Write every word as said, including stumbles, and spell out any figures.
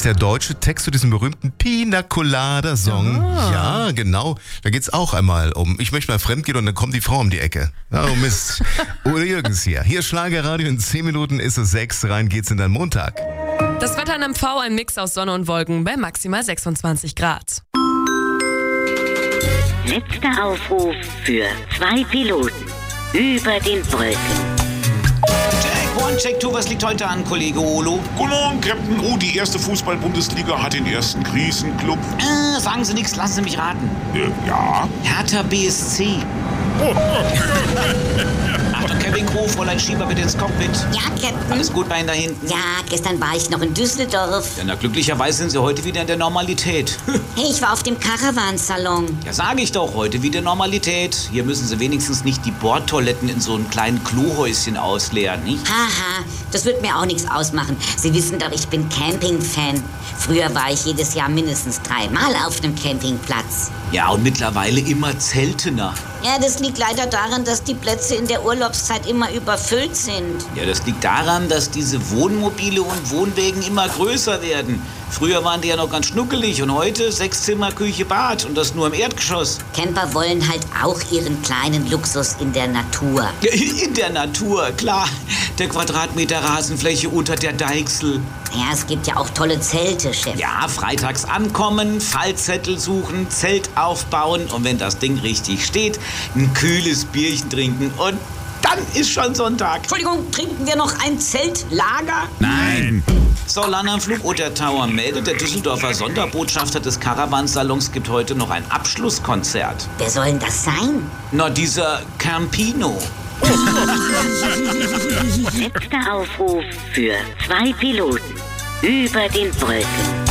ist der deutsche Text zu diesem berühmten Pina Colada Song. Ah. Ja, genau. Da geht's auch einmal um, ich möchte mal fremdgehen und dann kommt die Frau um die Ecke. Oh Mist. Uwe Jürgens hier. Hier Schlagerradio, in zehn Minuten ist es sechs, rein geht's in den Montag. Das Wetter in M V, ein Mix aus Sonne und Wolken bei maximal sechsundzwanzig Grad. Letzter Aufruf für zwei Piloten über den Wolken. Check one, check two, was liegt heute an, Kollege Olo? Guten Abend, Captain. Oh, die erste Fußball-Bundesliga hat den ersten Krisenclub. Äh, sagen Sie nichts, lassen Sie mich raten. Äh, ja. Hertha B S C. Achtung, Kevin Crow, Fräulein Schieber bitte ins Cockpit. Ja, Captain. Alles gut bei Ihnen da hinten? Ja, gestern war ich noch in Düsseldorf. Ja, na, glücklicherweise sind Sie heute wieder in der Normalität. Hey, ich war auf dem Caravansalon. Ja, sage ich doch, heute wieder Normalität. Hier müssen Sie wenigstens nicht die Bordtoiletten in so einem kleinen Klohäuschen ausleeren, nicht? Haha, das wird mir auch nichts ausmachen. Sie wissen doch, ich bin Camping-Fan. Früher war ich jedes Jahr mindestens dreimal auf einem Campingplatz. Ja, und mittlerweile immer seltener. Ja, das liegt leider daran, dass die Plätze in der Urlaubszeit immer überfüllt sind. Ja, das liegt daran, dass diese Wohnmobile und Wohnwägen immer größer werden. Früher waren die ja noch ganz schnuckelig und heute sechs Zimmer, Küche, Bad und das nur im Erdgeschoss. Camper wollen halt auch ihren kleinen Luxus in der Natur. In der Natur, klar. Der Quadratmeter Rasenfläche unter der Deichsel. Ja, es gibt ja auch tolle Zelte, Chef. Ja, freitags ankommen, Fallzettel suchen, Zelt aufbauen und wenn das Ding richtig steht, ein kühles Bierchen trinken und dann ist schon Sonntag. Entschuldigung, trinken wir noch ein Zeltlager? Nein. So, Landanflug Otter Tower meldet, der Düsseldorfer Sonderbotschafter des Caravansalons gibt heute noch ein Abschlusskonzert. Wer soll denn das sein? Na, dieser Campino. Letzter Aufruf für zwei Piloten über den Wolken.